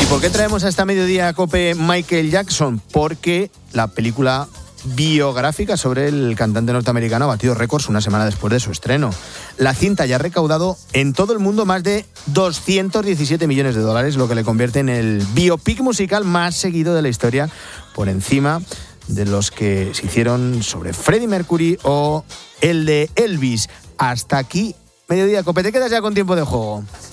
¿Por qué traemos a esta mediodía COPE Michael Jackson? Porque la película biográfica sobre el cantante norteamericano ha batido récords una semana después de su estreno. La cinta ya ha recaudado en todo el mundo más de 217 millones de dólares, lo que le convierte en el biopic musical más seguido de la historia, por encima de los que se hicieron sobre Freddie Mercury o el de Elvis. Hasta aquí, mediodía COPE. ¿Te quedas ya con tiempo de juego?